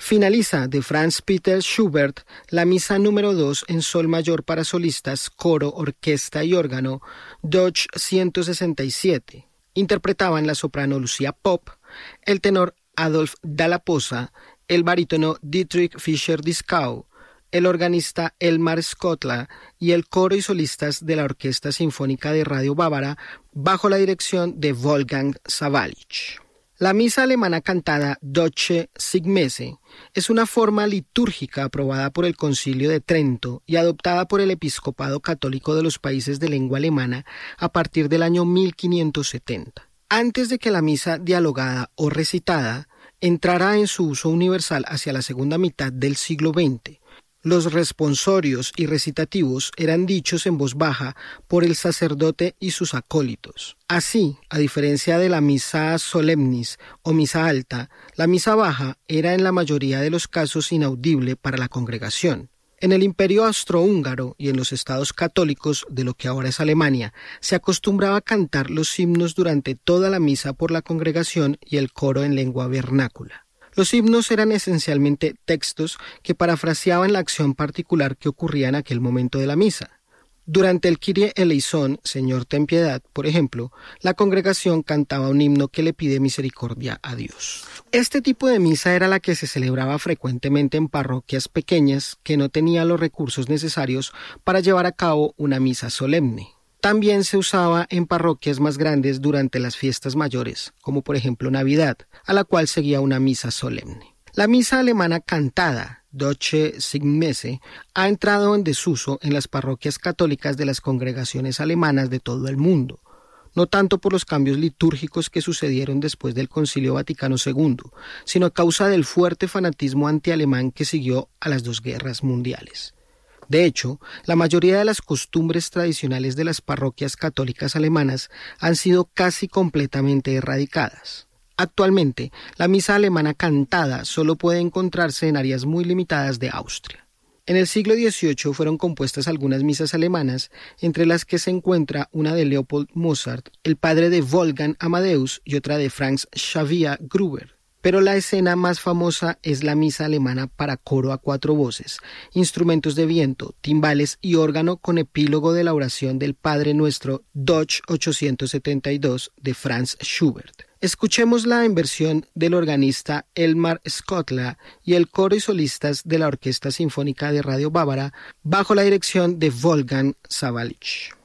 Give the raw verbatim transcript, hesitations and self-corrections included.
Finaliza de Franz Peter Schubert la misa número dos en sol mayor para solistas, coro, orquesta y órgano, Deutsch ciento sesenta y siete. Interpretaban la soprano Lucia Popp, el tenor Adolf Dalla Posa, el barítono Dietrich Fischer-Dieskau, el organista Elmar Skotla y el coro y solistas de la Orquesta Sinfónica de Radio Bávara bajo la dirección de Wolfgang Sawallisch. La misa alemana cantada Deutsche Siegmesse es una forma litúrgica aprobada por el Concilio de Trento y adoptada por el Episcopado Católico de los países de lengua alemana a partir del año mil quinientos setenta. Antes de que la misa dialogada o recitada entrara en su uso universal hacia la segunda mitad del siglo veinte, los responsorios y recitativos eran dichos en voz baja por el sacerdote y sus acólitos. Así, a diferencia de la misa solemnis o misa alta, la misa baja era en la mayoría de los casos inaudible para la congregación. En el Imperio Austrohúngaro y en los estados católicos de lo que ahora es Alemania, se acostumbraba a cantar los himnos durante toda la misa por la congregación y el coro en lengua vernácula. Los himnos eran esencialmente textos que parafraseaban la acción particular que ocurría en aquel momento de la misa. Durante el Kyrie eleison, Señor ten piedad, por ejemplo, la congregación cantaba un himno que le pide misericordia a Dios. Este tipo de misa era la que se celebraba frecuentemente en parroquias pequeñas que no tenían los recursos necesarios para llevar a cabo una misa solemne. También se usaba en parroquias más grandes durante las fiestas mayores, como por ejemplo Navidad, a la cual seguía una misa solemne. La misa alemana cantada, Deutsche Siegmesse, ha entrado en desuso en las parroquias católicas de las congregaciones alemanas de todo el mundo, no tanto por los cambios litúrgicos que sucedieron después del Concilio Vaticano segundo, sino a causa del fuerte fanatismo antialemán que siguió a las dos guerras mundiales. De hecho, la mayoría de las costumbres tradicionales de las parroquias católicas alemanas han sido casi completamente erradicadas. Actualmente, la misa alemana cantada solo puede encontrarse en áreas muy limitadas de Austria. En el siglo dieciocho fueron compuestas algunas misas alemanas, entre las que se encuentra una de Leopold Mozart, el padre de Wolfgang Amadeus y otra de Franz Xavier Gruber. Pero la escena más famosa es la misa alemana para coro a cuatro voces, instrumentos de viento, timbales y órgano con epílogo de la oración del Padre Nuestro Deutsch ochocientos setenta y dos de Franz Schubert. Escuchémosla en versión del organista Elmar Skotla y el coro y solistas de la Orquesta Sinfónica de Radio Bávara bajo la dirección de Wolfgang Sawallisch.